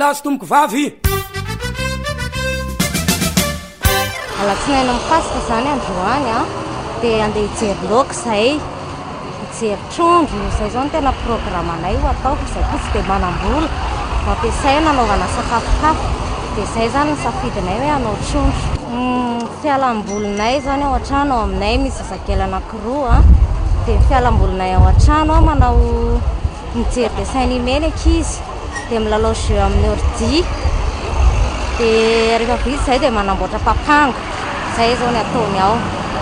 Tasy tomboko vavy alatsinaina mikasika zany androany a dia andeha hijery laoka izay hijery trondro izay zao no tena programanay ho ataoko izay koa tsy dia manam-bola mampiasay nanaovana sakafokafo dia izay zany ny safidinay hoe hanao trondro fialam-bolinay zany ao an-trano ao aminay misy zazakely anankiroa dia ny fialam-bolinay ao an-trano a manao mijery dessin animé ny ankizy dia milalao jeu amin'ny ordi dia rehefa vita izay dia manamboatra papango izay zao ny ataony ao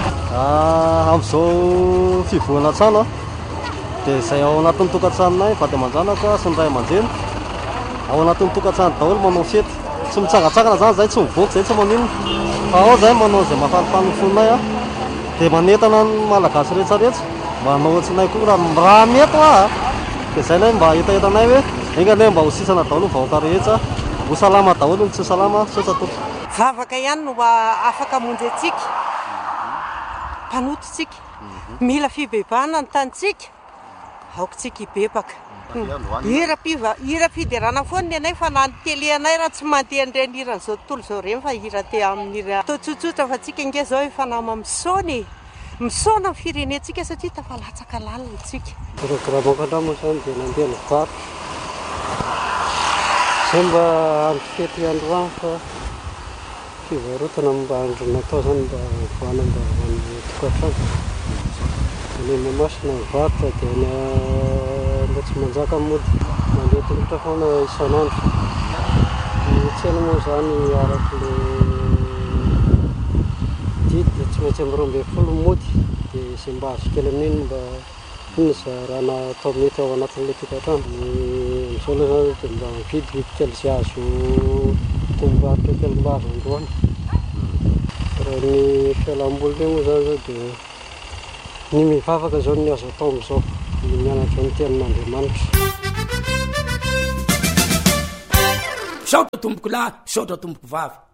amin'izao fivohana trano dia izay ao anatin'ny tokantranonay vady aman-janaka sy ny ray aman-dreny ao anatin'ny tokantrano daholo manao fety tsy mitsangatsangana zany zay tsy mivoaka zay tsy maninona fa ao zay manao izay mahafanifany ny fononay dia manentana ny malagasy rehetsarehetra manao atsinay koa raha meto dia izay lay mba etaetanay hoe engalay mba ho sisana daholo ny vahoaka rehetra ho salama daholo ny tsy salama sotsatoko vavaka ihany no afaka monjy atsika mpanototsika mila fibebahana ny tanitsika aokotsika hibebaka hira fiderana foana anay fa na ny tele anay raha tsy mandeha nireny hiran'izao tontolo izao reny fa hira te amin'ny hira atao tsotsotra fa tsika nge zao efa nama misaony misaona ny firenetsika satria tafalatsaka lalina tsika programmako andramo zany dia nandeha ny vary zay mba andro fety androany fa fivarotana mba andro natao zany mba voana mba amin'ny tokantrano any mamasina mivarotra dia mba tsy manjaka mody mandeha tongotra foana isan'andro ny tsena moa zany araky le didy dia tsy maintsy amin'ny 12 mody dia izay mba azo kely amin'iny mba iny za raha natao mety ao anatin'ilay tokantrano amin'izao aloha zany dia mba mividy kely izay azo tombarotra kely mba azo androany raha ny fialam-boly moa zany zao dia ny mivavaka zao ny azo atao amin'izao ny mianatra ny tenin'Andriamanitra saotra tomboko lahy saotra tomboko vavy